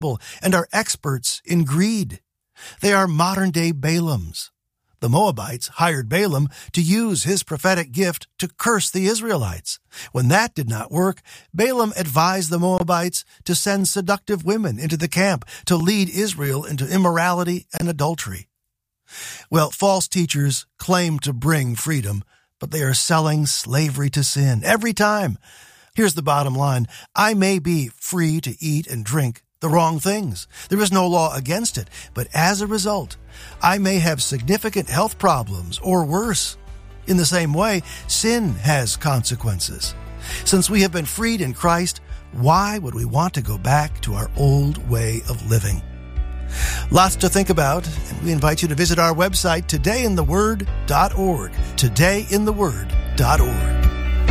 and are experts in greed. They are modern-day Balaams. The Moabites hired Balaam to use his prophetic gift to curse the Israelites. When that did not work, Balaam advised the Moabites to send seductive women into the camp to lead Israel into immorality and adultery. Well, false teachers claim to bring freedom, but they are selling slavery to sin every time. Here's the bottom line. I may be free to eat and drink the wrong things. There is no law against it, but as a result, I may have significant health problems or worse. In the same way, sin has consequences. Since we have been freed in Christ, why would we want to go back to our old way of living? Lots to think about, and we invite you to visit our website, todayintheword.org. todayintheword.org.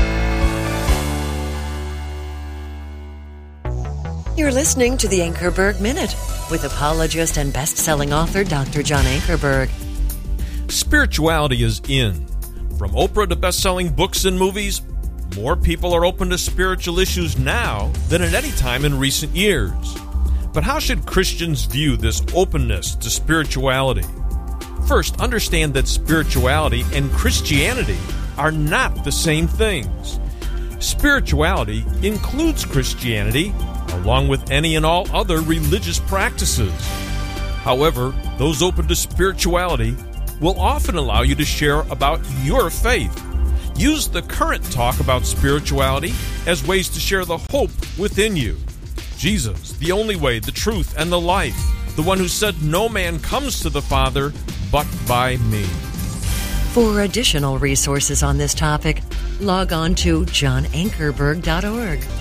You're listening to the Ankerberg Minute with apologist and best-selling author Dr. John Ankerberg. Spirituality is in. From Oprah to best-selling books and movies, more people are open to spiritual issues now than at any time in recent years. But how should Christians view this openness to spirituality? First, understand that spirituality and Christianity are not the same things. Spirituality includes Christianity, along with any and all other religious practices. However, those open to spirituality will often allow you to share about your faith. Use the current talk about spirituality as ways to share the hope within you. Jesus, the only way, the truth, and the life, the one who said no man comes to the Father but by me. For additional resources on this topic, log on to johnankerberg.org.